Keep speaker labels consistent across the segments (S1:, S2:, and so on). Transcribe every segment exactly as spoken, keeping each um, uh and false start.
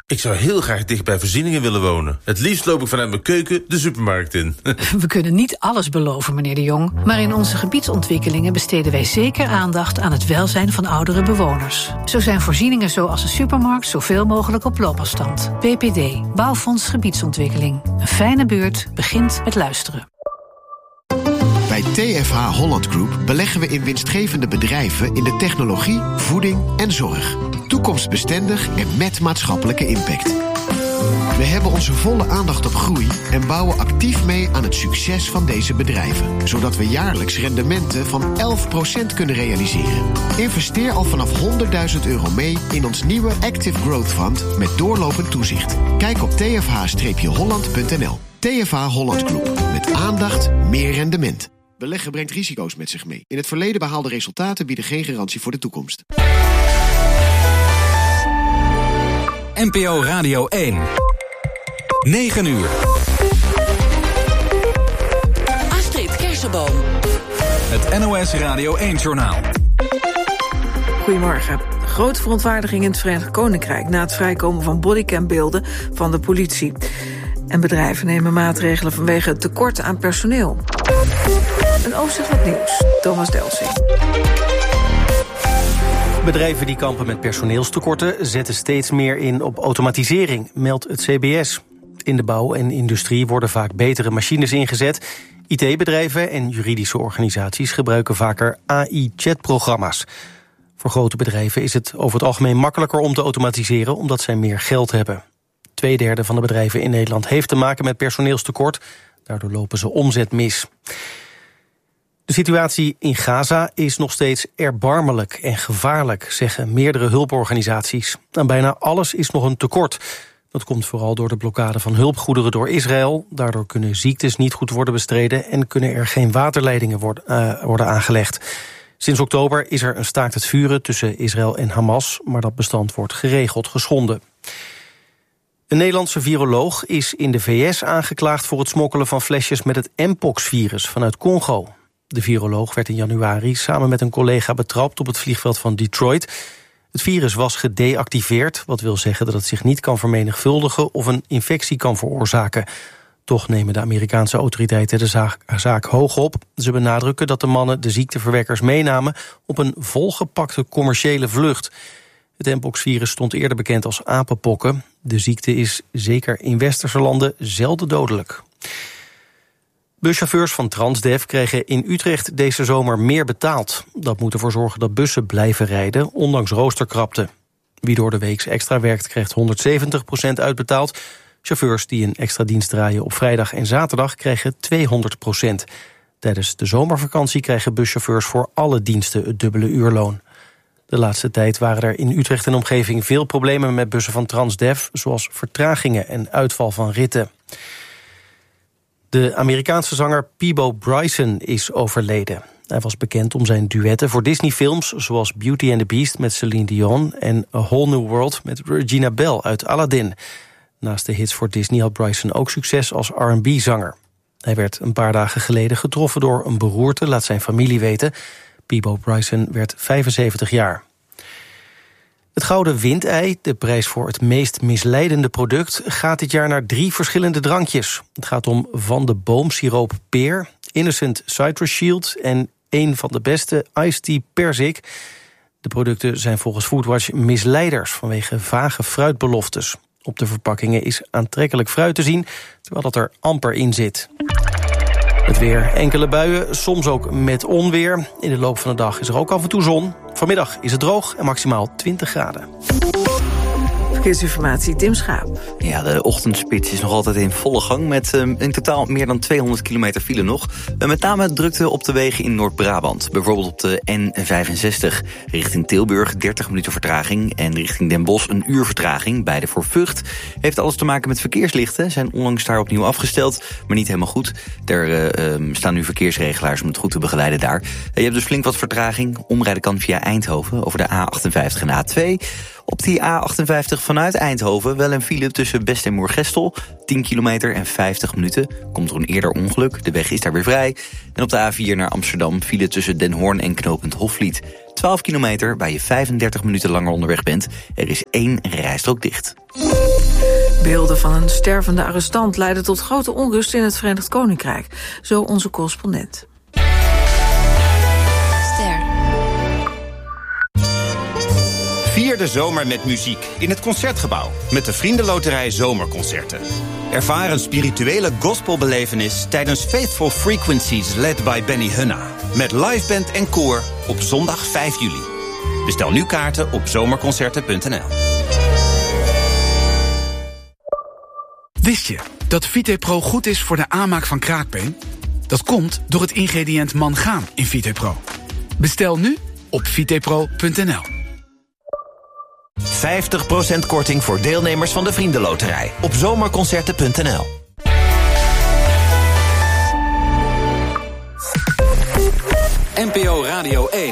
S1: Ik zou heel graag dicht bij voorzieningen willen wonen. Het liefst loop ik vanuit mijn keuken de supermarkt in.
S2: We kunnen niet alles beloven, meneer De Jong. Maar in onze gebiedsontwikkelingen besteden wij zeker aandacht aan het welzijn van oudere bewoners. Zo zijn voorzieningen zoals een supermarkt zoveel mogelijk op loopafstand. B P D, Bouwfonds Gebiedsontwikkeling. Een fijne buurt begint met luisteren.
S3: Bij T F H Holland Group beleggen we in winstgevende bedrijven in de technologie, voeding en zorg. Toekomstbestendig en met maatschappelijke impact. We hebben onze volle aandacht op groei en bouwen actief mee aan het succes van deze bedrijven. Zodat we jaarlijks rendementen van elf procent kunnen realiseren. Investeer al vanaf honderdduizend euro mee in ons nieuwe Active Growth Fund met doorlopend toezicht. Kijk op t f h holland punt n l. T F H Holland Group. Met aandacht, meer rendement. Beleggen brengt risico's met zich mee. In het verleden behaalde resultaten bieden geen garantie voor de toekomst.
S4: N P O Radio één. negen uur.
S5: Astrid Kersenboom.
S4: Het N O S Radio één-journaal.
S6: Goedemorgen. Grote verontwaardiging in het Verenigd Koninkrijk na het vrijkomen van bodycambeelden van de politie. En bedrijven nemen maatregelen vanwege het tekort aan personeel. Een overzicht wat nieuws. Thomas Delsing.
S7: Bedrijven die kampen met personeelstekorten zetten steeds meer in op automatisering, meldt het C B S. In de bouw en industrie worden vaak betere machines ingezet. I T-bedrijven en juridische organisaties gebruiken vaker A I-chatprogramma's. Voor grote bedrijven is het over het algemeen makkelijker om te automatiseren omdat zij meer geld hebben. Tweederde van de bedrijven in Nederland heeft te maken met personeelstekort. Daardoor lopen ze omzet mis. De situatie in Gaza is nog steeds erbarmelijk en gevaarlijk, zeggen meerdere hulporganisaties. Aan bijna alles is nog een tekort. Dat komt vooral door de blokkade van hulpgoederen door Israël. Daardoor kunnen ziektes niet goed worden bestreden en kunnen er geen waterleidingen worden, uh, worden aangelegd. Sinds oktober is er een staakt het vuren tussen Israël en Hamas, maar dat bestand wordt geregeld geschonden. Een Nederlandse viroloog is in de V S aangeklaagd voor het smokkelen van flesjes met het Mpox-virus vanuit Congo. De viroloog werd in januari samen met een collega betrapt op het vliegveld van Detroit. Het virus was gedeactiveerd, wat wil zeggen dat het zich niet kan vermenigvuldigen of een infectie kan veroorzaken. Toch nemen de Amerikaanse autoriteiten de zaak, zaak hoog op. Ze benadrukken dat de mannen de ziekteverwekkers meenamen op een volgepakte commerciële vlucht. Het Mpox-virus stond eerder bekend als apenpokken. De ziekte is zeker in westerse landen zelden dodelijk. Buschauffeurs van Transdev kregen in Utrecht deze zomer meer betaald. Dat moet ervoor zorgen dat bussen blijven rijden, ondanks roosterkrapte. Wie door de week extra werkt, krijgt honderdzeventig procent uitbetaald. Chauffeurs die een extra dienst draaien op vrijdag en zaterdag krijgen tweehonderd procent. Tijdens de zomervakantie krijgen buschauffeurs voor alle diensten het dubbele uurloon. De laatste tijd waren er in Utrecht en omgeving veel problemen met bussen van Transdev, zoals vertragingen en uitval van ritten. De Amerikaanse zanger Peabo Bryson is overleden. Hij was bekend om zijn duetten voor Disney-films, zoals Beauty and the Beast met Celine Dion en A Whole New World met Regina Bell uit Aladdin. Naast de hits voor Disney had Bryson ook succes als R en B-zanger. Hij werd een paar dagen geleden getroffen door een beroerte, laat zijn familie weten. Peabo Bryson werd vijfenzeventig jaar. Het Gouden Windei, de prijs voor het meest misleidende product, gaat dit jaar naar drie verschillende drankjes. Het gaat om Van de Boom siroop peer, Innocent Citrus Shield en een van de beste Iced Tea Perzik. De producten zijn volgens Foodwatch misleiders vanwege vage fruitbeloftes. Op de verpakkingen is aantrekkelijk fruit te zien, terwijl dat er amper in zit. Het weer, enkele buien, soms ook met onweer. In de loop van de dag is er ook af en toe zon. Vanmiddag is het droog en maximaal twintig graden.
S6: Verkeersinformatie, Tim Schaap.
S8: Ja, de ochtendspits is nog altijd in volle gang met uh, in totaal meer dan tweehonderd kilometer file nog. Uh, met name drukte op de wegen in Noord-Brabant. Bijvoorbeeld op de N vijfenzestig richting Tilburg, dertig minuten vertraging. En richting Den Bosch een uur vertraging, beide voor Vught. Heeft alles te maken met verkeerslichten. Zijn onlangs daar opnieuw afgesteld, maar niet helemaal goed. Er uh, um, staan nu verkeersregelaars om het goed te begeleiden daar. Uh, je hebt dus flink wat vertraging. Omrijden kan via Eindhoven over de A achtenvijftig en A twee. Op die A achtenvijftig vanuit Eindhoven wel een file tussen Best en Moergestel. tien kilometer en vijftig minuten. Komt er een eerder ongeluk. De weg is daar weer vrij. En op de A vier naar Amsterdam file tussen Den Hoorn en knooppunt Hofvliet. twaalf kilometer waar je vijfendertig minuten langer onderweg bent. Er is één rijstrook dicht.
S6: Beelden van een stervende arrestant leiden tot grote onrust in het Verenigd Koninkrijk. Zo onze correspondent.
S9: Ster.
S10: Vier de zomer met muziek in het Concertgebouw met de Vriendenloterij Zomerconcerten. Ervaar een spirituele gospelbelevenis tijdens Faithful Frequencies led by Benny Hunna. Met liveband en koor op zondag vijf juli. Bestel nu kaarten op zomerconcerten punt n l.
S11: Wist je dat VitePro goed is voor de aanmaak van kraakbeen? Dat komt door het ingrediënt mangaan in VitePro. Bestel nu op vitepro punt n l.
S12: vijftig procent korting voor deelnemers van de Vriendenloterij op zomerconcerten punt n l.
S4: N P O Radio één.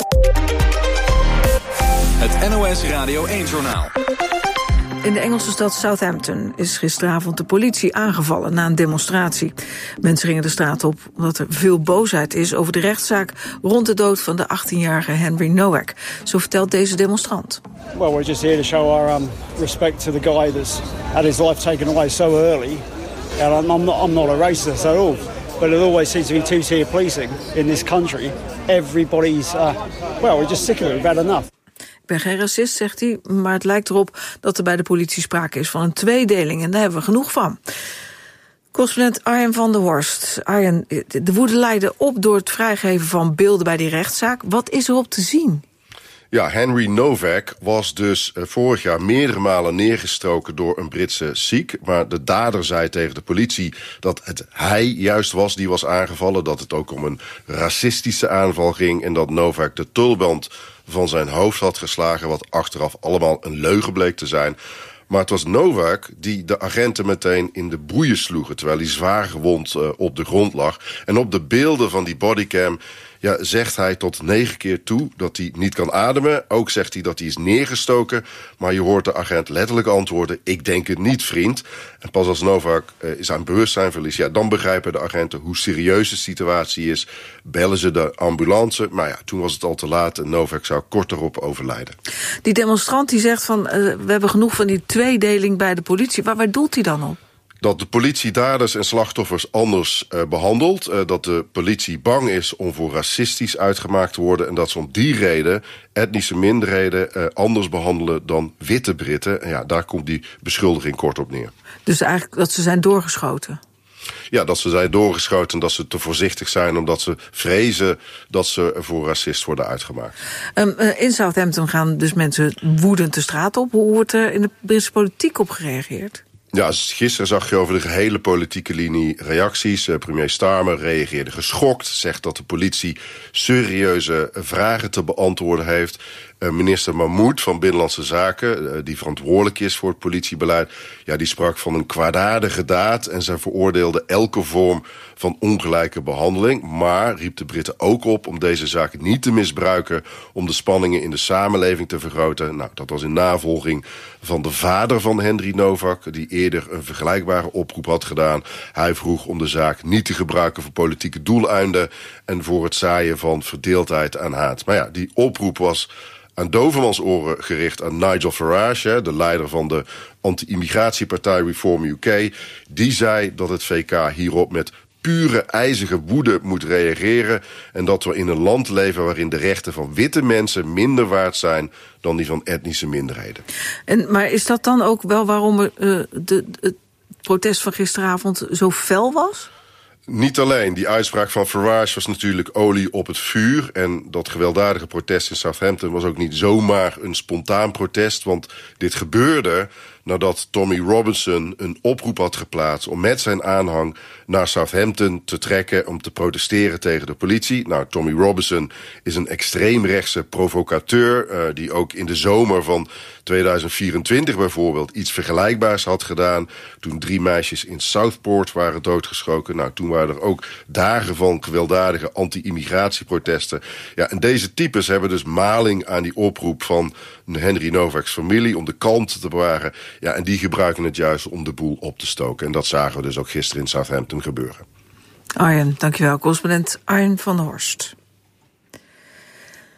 S4: Het N O S Radio één-journaal.
S6: In de Engelse stad Southampton is gisteravond de politie aangevallen na een demonstratie. Mensen gingen de straat op omdat er veel boosheid is over de rechtszaak rond de dood van de achttienjarige Henry Nowak. Zo vertelt deze demonstrant.
S13: Well, we're just here to show our um, respect to the guy that's had his life taken away so early. And I'm not, I'm not a racist at all, but it always seems to be two-tier policing in this country. Everybody's, uh, well, we're just sick of it. We've had enough.
S6: Ik ben geen racist, zegt hij, maar het lijkt erop dat er bij de politie sprake is van een tweedeling. En daar hebben we genoeg van. Correspondent Arjen van der Horst. Arjen, de woede leidde op door het vrijgeven van beelden bij die rechtszaak. Wat is erop te zien?
S14: Ja, Henry Nowak was dus uh, vorig jaar meerdere malen neergestoken door een Britse Sikh. Maar de dader zei tegen de politie dat het hij juist was die was aangevallen. Dat het ook om een racistische aanval ging. En dat Nowak de tulband van zijn hoofd had geslagen, wat achteraf allemaal een leugen bleek te zijn. Maar het was Nowak die de agenten meteen in de boeien sloegen, terwijl hij zwaar gewond uh, op de grond lag. En op de beelden van die bodycam ja, zegt hij tot negen keer toe dat hij niet kan ademen. Ook zegt hij dat hij is neergestoken. Maar je hoort de agent letterlijk antwoorden: ik denk het niet, vriend. En pas als Nowak uh, zijn bewustzijn verliest, ja, dan begrijpen de agenten hoe serieus de situatie is. Bellen ze de ambulance. Maar ja, toen was het al te laat en Nowak zou kort erop overlijden.
S6: Die demonstrant die zegt van uh, we hebben genoeg van die tweedeling bij de politie. Waar, waar doelt hij dan op?
S14: Dat de politie daders en slachtoffers anders uh, behandelt. Uh, dat de politie bang is om voor racistisch uitgemaakt te worden. En dat ze om die reden etnische minderheden uh, anders behandelen dan witte Britten. En ja, daar komt die beschuldiging kort op neer.
S6: Dus eigenlijk dat ze zijn doorgeschoten?
S14: Ja, dat ze zijn doorgeschoten en dat ze te voorzichtig zijn omdat ze vrezen dat ze voor racist worden uitgemaakt.
S6: Um, uh, in Southampton gaan dus mensen woedend de straat op. Hoe wordt er in de Britse politiek op gereageerd?
S14: Ja, gisteren zag je over de gehele politieke linie reacties. Uh, premier Starmer reageerde geschokt, zegt dat de politie serieuze vragen te beantwoorden heeft. Uh, minister Mahmoud van Binnenlandse Zaken, uh, die verantwoordelijk is voor het politiebeleid, ja, die sprak van een kwaadaardige daad en zij veroordeelde elke vorm van ongelijke behandeling. Maar riep de Britten ook op om deze zaak niet te misbruiken om de spanningen in de samenleving te vergroten. Nou, dat was in navolging van de vader van Henry Nowak, die eerder een vergelijkbare oproep had gedaan. Hij vroeg om de zaak niet te gebruiken voor politieke doeleinden en voor het zaaien van verdeeldheid en haat. Maar ja, die oproep was aan dovemansoren gericht aan Nigel Farage, de leider van de anti-immigratiepartij Reform U K. Die zei dat het V K hierop met pure ijzige woede moet reageren en dat we in een land leven waarin de rechten van witte mensen minder waard zijn dan die van etnische minderheden.
S6: En, maar is dat dan ook wel waarom er, uh, de, het protest van gisteravond zo fel was?
S14: Niet alleen. Die uitspraak van Farage was natuurlijk olie op het vuur. En dat gewelddadige protest in Southampton was ook niet zomaar een spontaan protest. Want dit gebeurde nadat Tommy Robinson een oproep had geplaatst om met zijn aanhang naar Southampton te trekken om te protesteren tegen de politie. Nou, Tommy Robinson is een extreemrechtse provocateur uh, die ook in de zomer van tweeduizend vierentwintig bijvoorbeeld iets vergelijkbaars had gedaan toen drie meisjes in Southport waren doodgeschoten. Nou, toen waren er ook dagen van gewelddadige anti-immigratieprotesten. Ja, en deze types hebben dus maling aan die oproep van Henry Nowak's familie om de kalmte te bewaren. Ja, en die gebruiken het juist om de boel op te stoken. En dat zagen we dus ook gisteren in Southampton gebeuren.
S6: Arjen, dankjewel. Correspondent Arjen van der Horst.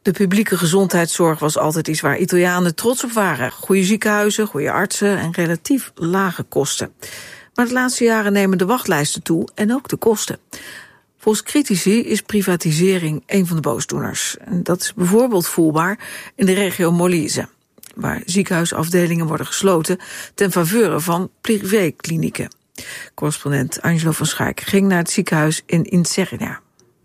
S6: De publieke gezondheidszorg was altijd iets waar Italianen trots op waren. Goede ziekenhuizen, goede artsen en relatief lage kosten. Maar de laatste jaren nemen de wachtlijsten toe en ook de kosten. Volgens critici is privatisering een van de boosdoeners. En dat is bijvoorbeeld voelbaar in de regio Molise, waar ziekenhuisafdelingen worden gesloten ten faveur van privéklinieken. Correspondent Angelo van Schaik ging naar het ziekenhuis in Insernia.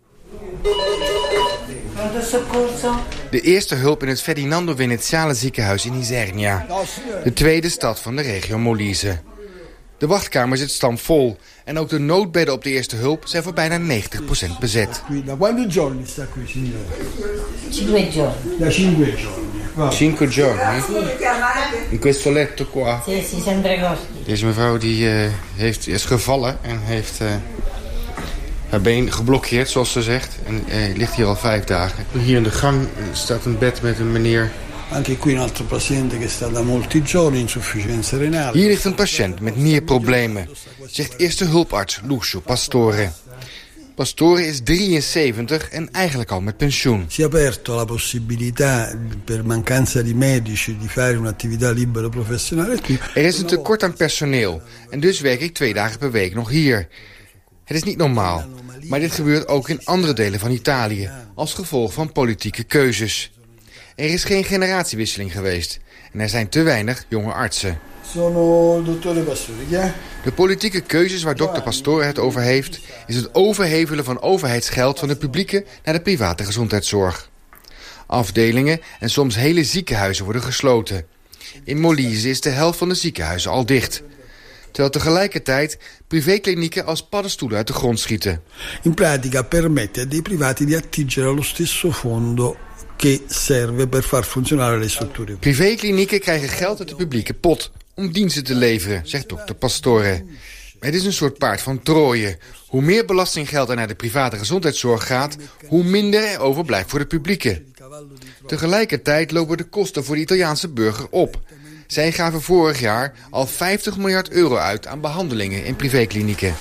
S9: De eerste hulp in het Ferdinando Veneziale ziekenhuis in Isernia, de tweede stad van de regio Molise. De wachtkamer zit stampvol en ook de noodbedden op de eerste hulp zijn voor bijna negentig procent bezet. Cinque giorni? In questo letto qua? Deze mevrouw die, uh, heeft, is gevallen en heeft uh, haar been geblokkeerd, zoals ze zegt. En uh, ligt hier al vijf dagen. Hier in de gang staat een bed met een meneer.
S15: Anche qui un altro paziente che sta da molti giorni, insufficienza renale.
S9: Hier ligt een patiënt met nierproblemen, zegt eerste hulparts Lucio Pastore. Pastore is drieënzeventig en eigenlijk al met pensioen.
S15: Si è aperto la possibilità per mancanza di medici di fare un'attività libero professionale.
S9: Er is een tekort aan personeel en dus werk ik twee dagen per week nog hier. Het is niet normaal, maar dit gebeurt ook in andere delen van Italië als gevolg van politieke keuzes. Er is geen generatiewisseling geweest en er zijn te weinig jonge artsen. De politieke keuzes waar dokter Pastore het over heeft, is het overhevelen van overheidsgeld van de publieke naar de private gezondheidszorg. Afdelingen en soms hele ziekenhuizen worden gesloten. In Molise is de helft van de ziekenhuizen al dicht. Terwijl tegelijkertijd privéklinieken als paddenstoelen uit de grond schieten.
S15: In pratica permette dei privati di attingere allo stesso fondo che serve per far funzionare le strutture.
S9: Privéklinieken krijgen geld uit de publieke pot om diensten te leveren, zegt dokter Pastore. Het is een soort paard van Troje. Hoe meer belastinggeld er naar de private gezondheidszorg gaat, hoe minder er overblijft voor de publieke. Tegelijkertijd lopen de kosten voor de Italiaanse burger op. Zij gaven vorig jaar al vijftig miljard euro uit aan behandelingen in privéklinieken.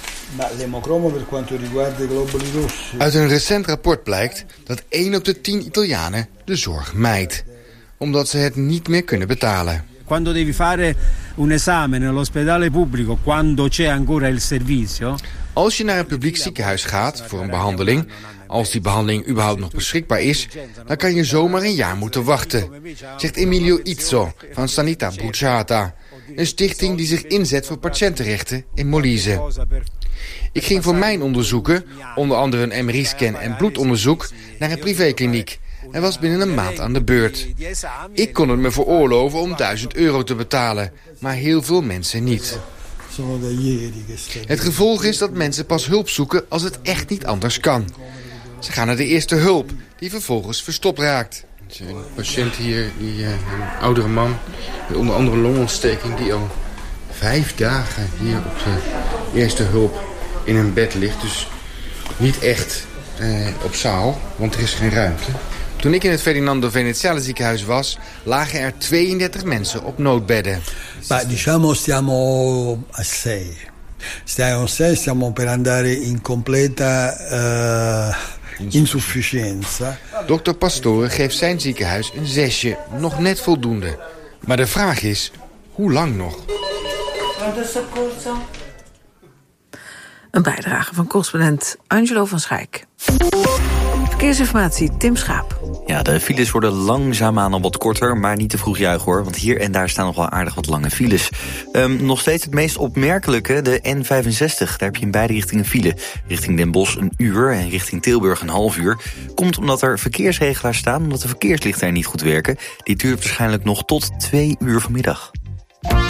S9: Uit een recent rapport blijkt dat één op de tien Italianen de zorg mijdt, omdat ze het niet meer kunnen betalen.
S16: Quando devi fare un esame nell'ospedale pubblico, quando c'è ancora il servizio.
S9: Als je naar een publiek ziekenhuis gaat voor een behandeling, als die behandeling überhaupt nog beschikbaar is, dan kan je zomaar een jaar moeten wachten, zegt Emilio Izzo van Sanità Bruciata, een stichting die zich inzet voor patiëntenrechten in Molise. Ik ging voor mijn onderzoeken, onder andere een M R I-scan en bloedonderzoek, naar een privékliniek en was binnen een maand aan de beurt. Ik kon het me veroorloven om duizend euro te betalen, maar heel veel mensen niet. Het gevolg is dat mensen pas hulp zoeken als het echt niet anders kan. Ze gaan naar de eerste hulp, die vervolgens verstopt raakt. Een patiënt hier, die, een oudere man, met onder andere longontsteking, die al vijf dagen hier op de eerste hulp in een bed ligt. Dus niet echt eh, op zaal, want er is geen ruimte. Toen ik in het Ferdinando Veneziale ziekenhuis was, lagen er tweeëndertig mensen op noodbedden.
S15: Ma diciamo stiamo a sei. Stiamo a sei, stiamo per andare in completa uh, insufficienza.
S9: Dokter Pastore geeft zijn ziekenhuis een zesje, nog net voldoende. Maar de vraag is, hoe lang nog?
S6: Een bijdrage van correspondent Angelo van Schaik. Verkeersinformatie, Tim Schaap.
S8: Ja, de files worden langzaamaan al wat korter, maar niet te vroeg juichen hoor. Want hier en daar staan nog wel aardig wat lange files. Um, nog steeds het meest opmerkelijke, de N vijfenzestig. Daar heb je in beide richtingen file. Richting Den Bosch een uur en richting Tilburg een half uur. Komt omdat er verkeersregelaars staan, omdat de verkeerslichten er niet goed werken. Die duurt waarschijnlijk nog tot twee uur vanmiddag.